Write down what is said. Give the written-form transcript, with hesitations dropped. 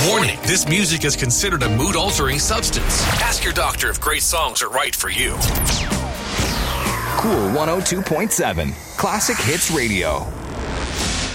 Warning, this music is considered a mood-altering substance. Ask your doctor if great songs are right for you. Cool 102.7, Classic Hits Radio.